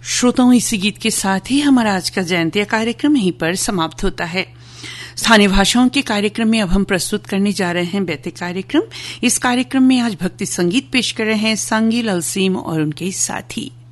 श्रोताओं, इसी गीत के साथ ही हमारा आज का जयंती कार्यक्रम यहीं पर समाप्त होता है। स्थानीय भाषाओं के कार्यक्रम में अब हम प्रस्तुत करने जा रहे हैं वैदिक कार्यक्रम। इस कार्यक्रम में आज भक्ति संगीत पेश कर रहे हैं सांगी ललसीम और उनके साथी।